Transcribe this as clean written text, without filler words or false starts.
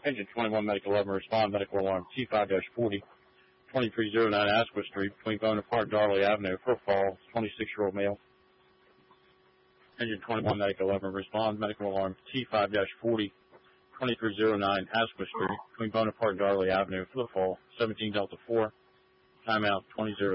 Engine 21 Medical 11, respond medical alarm T5-40, 2309 Asquith Street, between Bonaparte and Darley Avenue, Footfall, 26-year-old male. Engine 21 Medical 11, respond medical alarm T5-40, 2309 Asquith Street, between Bonaparte and Darley Avenue, Footfall, 17 Delta 4, timeout 20.